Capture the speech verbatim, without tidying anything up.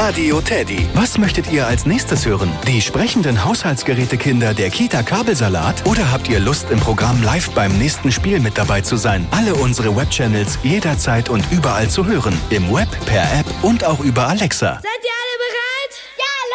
Radio Teddy. Was möchtet ihr als nächstes hören? Die sprechenden Haushaltsgerätekinder der Kita Kabelsalat? Oder habt ihr Lust, im Programm live beim nächsten Spiel mit dabei zu sein? Alle unsere Webchannels jederzeit und überall zu hören. Im Web, per App und auch über Alexa. Seid ihr alle